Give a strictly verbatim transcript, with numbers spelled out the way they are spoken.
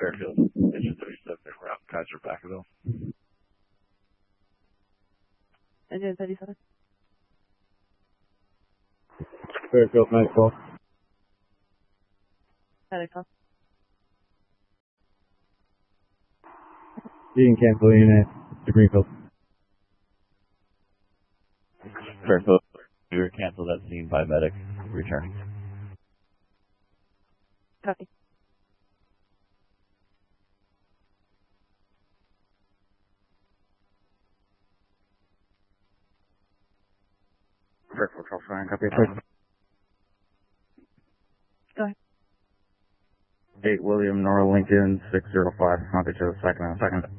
Fairfield, engine thirty-seven, route Kaiser Vacaville. Engine thirty-seven. Fairfield, nine twelve. Medic call. You can cancel unit to Greenfield. Fairfield, we were canceled at scene by medic returning. Copy. Fairfield, Charles Ryan, copy. Go ahead. eight William Nora Lincoln, six zero five. I'll get you a second in a second.